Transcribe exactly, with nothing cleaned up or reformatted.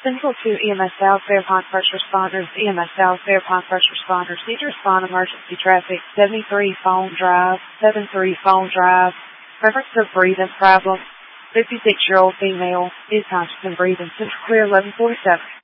Central to E M S South Fairpont First Responders, E M S South Fairpont First Responders need to respond emergency traffic, seventy-three Phone Drive, seventy-three Phone Drive, reference of breathing problem, fifty-six-year-old female, is conscious and breathing, Central Clear eleven forty-seven.